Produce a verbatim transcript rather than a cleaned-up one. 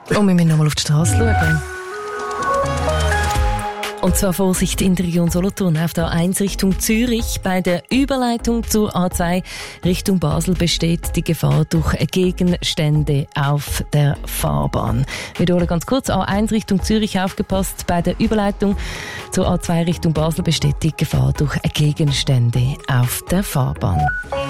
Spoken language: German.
Und wir müssen nochmal auf die Straße schauen. Und zwar Vorsicht in der Region Solothurn auf der A eins Richtung Zürich. Bei der Überleitung zur A zwei Richtung Basel besteht die Gefahr durch Gegenstände auf der Fahrbahn. Ich wiederhole ganz kurz, A eins Richtung Zürich aufgepasst. Bei der Überleitung zur A zwei Richtung Basel besteht die Gefahr durch Gegenstände auf der Fahrbahn.